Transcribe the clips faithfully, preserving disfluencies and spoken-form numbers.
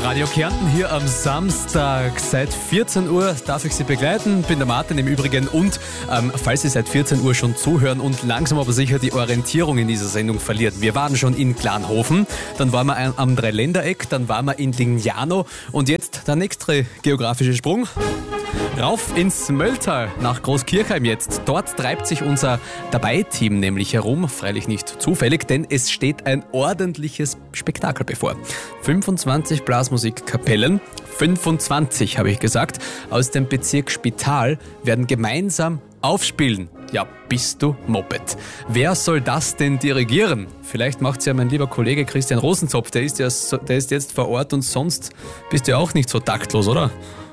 Radio Kärnten hier am Samstag. Seit vierzehn Uhr darf ich Sie begleiten. Bin der Martin im Übrigen. Und ähm, falls Sie seit vierzehn Uhr schon zuhören und langsam aber sicher die Orientierung in dieser Sendung verlieren. Wir waren schon in Glanhofen, dann waren wir am Dreiländereck, dann waren wir in Lignano und jetzt der nächste geografische Sprung. Rauf ins Mölltal nach Großkirchheim jetzt. Dort treibt sich unser Dabei-Team nämlich herum. Freilich nicht zufällig, denn es steht ein ordentliches Spektakel bevor. fünfundzwanzig Blasmusikkapellen, fünfundzwanzig habe ich gesagt, aus dem Bezirk Spital werden gemeinsam aufspielen. Ja, bist du Moped. Wer soll das denn dirigieren? Vielleicht macht's ja mein lieber Kollege Christian Rosenzopf. Der ist, ja, der ist jetzt vor Ort und sonst bist du ja auch nicht so taktlos, oder?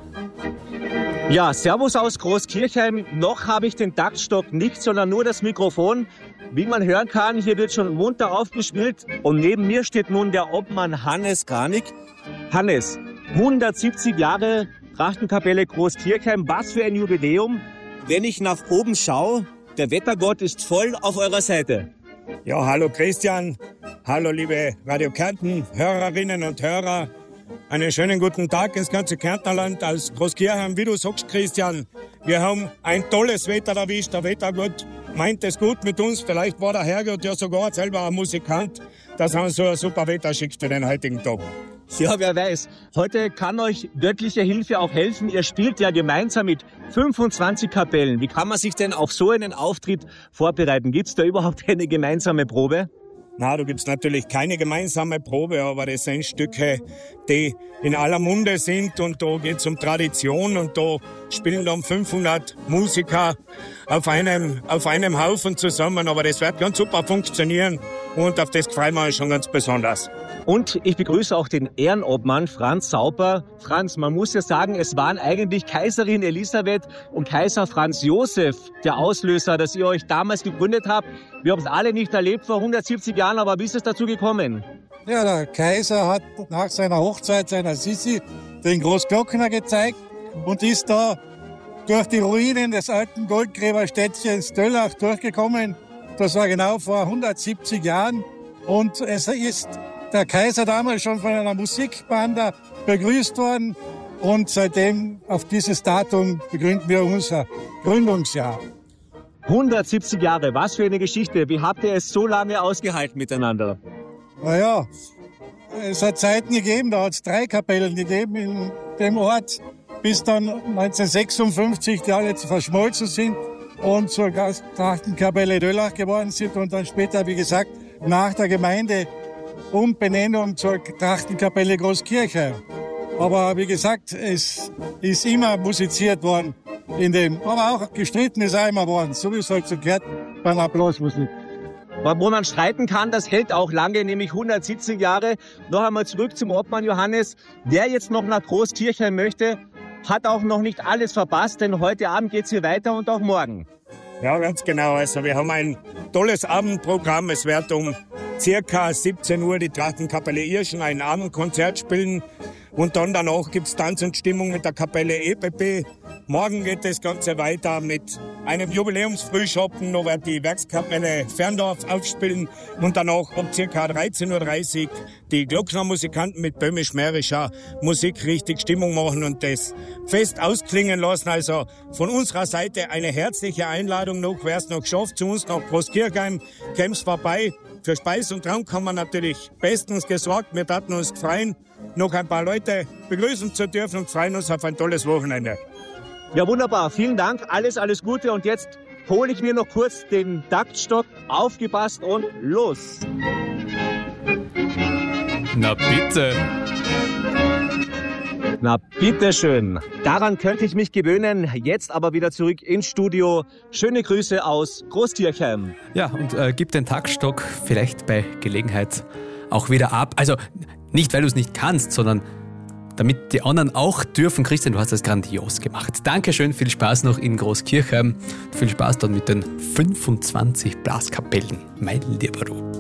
Ja, servus aus Großkirchheim. Noch habe ich den Taktstock nicht, sondern nur das Mikrofon. Wie man hören kann, hier wird schon munter aufgespielt. Und neben mir steht nun der Obmann Hannes Kranig. Hannes, hundertsiebzig Jahre Trachtenkapelle Großkirchheim. Was für ein Jubiläum. Wenn ich nach oben schaue, der Wettergott ist voll auf eurer Seite. Ja, hallo Christian. Hallo liebe Radio Kärnten, Hörerinnen und Hörer. Einen schönen guten Tag ins ganze Kärntnerland aus Großkirchheim. Wie du sagst, Christian, wir haben ein tolles Wetter erwischt. Der Wettergott meint es gut mit uns. Vielleicht war der Herrgott ja sogar selber ein Musikant, dass er uns so ein super Wetter schickt für den heutigen Tag. Ja, wer weiß. Heute kann euch göttliche Hilfe auch helfen. Ihr spielt ja gemeinsam mit fünfundzwanzig Kapellen. Wie kann man sich denn auf so einen Auftritt vorbereiten? Gibt's da überhaupt eine gemeinsame Probe? Na, da gibt's natürlich keine gemeinsame Probe, aber das sind Stücke, die in aller Munde sind und da geht's um Tradition und da spielen dann fünfhundert Musiker auf einem, auf einem Haufen zusammen, aber das wird ganz super funktionieren und auf das freuen wir uns schon ganz besonders. Und ich begrüße auch den Ehrenobmann Franz Sauper. Franz, man muss ja sagen, es waren eigentlich Kaiserin Elisabeth und Kaiser Franz Josef der Auslöser, dass ihr euch damals gegründet habt. Wir haben es alle nicht erlebt vor hundertsiebzig Jahren, aber wie ist es dazu gekommen? Ja, der Kaiser hat nach seiner Hochzeit seiner Sissi den Großglockner gezeigt und ist da durch die Ruinen des alten Goldgräberstädtchens Döllach durchgekommen. Das war genau vor hundertsiebzig Jahren und es ist der Kaiser damals schon von einer Musikbande begrüßt worden und seitdem auf dieses Datum begründen wir unser Gründungsjahr. hundertsiebzig Jahre, was für eine Geschichte. Wie habt ihr es so lange ausgehalten miteinander? Naja, es hat Zeiten gegeben, da hat es drei Kapellen gegeben in dem Ort, bis dann neunzehnhundertsechsundfünfzig die alle verschmolzen sind und zur Trachtenkapelle Döllach geworden sind und dann später, wie gesagt, nach der Gemeinde Umbenennung zur Trachtenkapelle Großkirchheim. Aber wie gesagt, es ist immer musiziert worden in dem, aber auch gestritten ist auch immer worden, so wie es halt so gehört beim Applausmusik. Wo man streiten kann, das hält auch lange, nämlich hundertsiebzig Jahre. Noch einmal zurück zum Obmann Johannes. Wer jetzt noch nach Großkirchheim möchte, hat auch noch nicht alles verpasst, denn heute Abend geht's hier weiter und auch morgen. Ja, ganz genau. Also wir haben ein tolles Abendprogramm. Es wird um circa siebzehn Uhr die Trachtenkapelle Irschen ein Abendkonzert spielen. Und dann danach gibt's Tanz und Stimmung mit der Kapelle E P P. Morgen geht das Ganze weiter mit einem Jubiläumsfrühschoppen. Noch wird die Werkskapelle Ferndorf aufspielen. Und danach um circa dreizehn Uhr dreißig die Glocknermusikanten mit böhmisch-mährischer Musik richtig Stimmung machen und das Fest ausklingen lassen. Also von unserer Seite eine herzliche Einladung noch. Wer es noch schafft, zu uns nach Großkirchheim, kommt's vorbei. Für Speis und Trank haben wir natürlich bestens gesorgt. Wir taten uns freuen, noch ein paar Leute begrüßen zu dürfen und freuen uns auf ein tolles Wochenende. Ja, wunderbar. Vielen Dank. Alles, alles Gute. Und jetzt hole ich mir noch kurz den Taktstock. Aufgepasst und los. Na bitte. Na bitteschön. Daran könnte ich mich gewöhnen. Jetzt aber wieder zurück ins Studio. Schöne Grüße aus Großkirchheim. Ja, und äh, gib den Taktstock vielleicht bei Gelegenheit auch wieder ab. Also nicht, weil du es nicht kannst, sondern damit die anderen auch dürfen. Christian, du hast das grandios gemacht. Dankeschön, viel Spaß noch in Großkirchheim. Viel Spaß dann mit den fünfundzwanzig Blaskapellen, mein lieber Du.